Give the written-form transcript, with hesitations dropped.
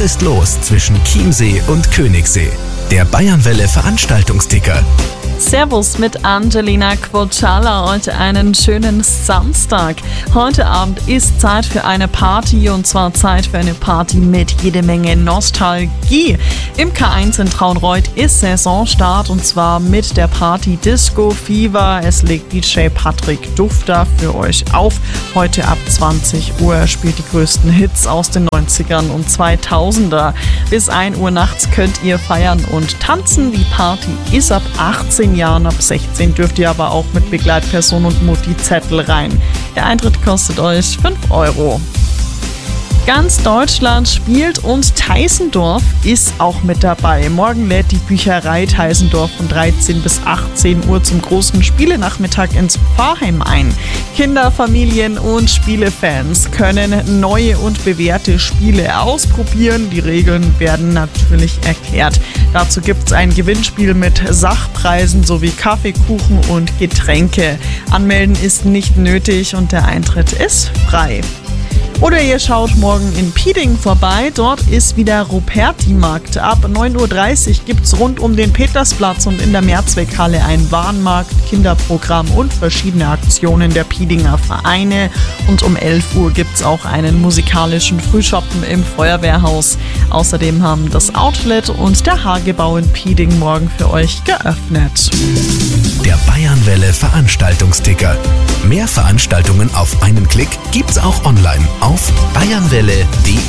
Was ist los zwischen Chiemsee und Königssee? Der Bayernwelle Veranstaltungsticker. Servus mit Angelina Quoccialla, heute einen schönen Samstag. Heute Abend ist Zeit für eine Party, und zwar Zeit für eine Party mit jede Menge Nostalgie. Im K1 in Traunreut ist Saisonstart, und zwar mit der Party Disco Fever. Es legt DJ Patrick Dufter für euch auf. Heute ab 20 Uhr spielt die größten Hits aus den 90ern und 2000er. Bis 1 Uhr nachts könnt ihr feiern und tanzen. Die Party ist ab 18 Jahren, ab 16 dürft ihr aber auch mit Begleitperson und Mutti-Zettel rein. Der Eintritt kostet euch 5 Euro. Ganz Deutschland spielt und Teisendorf ist auch mit dabei. Morgen lädt die Bücherei Teisendorf von 13 bis 18 Uhr zum großen Spielenachmittag ins Pfarrheim ein. Kinder, Familien und Spielefans können neue und bewährte Spiele ausprobieren. Die Regeln werden natürlich erklärt. Dazu gibt es ein Gewinnspiel mit Sachpreisen sowie Kaffee, Kuchen und Getränke. Anmelden ist nicht nötig und der Eintritt ist frei. Oder ihr schaut morgen in Pieding vorbei, dort ist wieder Ruperti-Markt. Ab 9.30 Uhr gibt es rund um den Petersplatz und in der Mehrzweckhalle einen Warenmarkt, Kinderprogramm und verschiedene Aktionen der Piedinger Vereine. Und um 11 Uhr gibt es auch einen musikalischen Frühschoppen im Feuerwehrhaus. Außerdem haben das Outlet und der Hagebau in Pieding morgen für euch geöffnet. Der Bayernwelle Veranstaltungsticker. Mehr Veranstaltungen auf einen Klick gibt's auch online auf bayernwelle.de.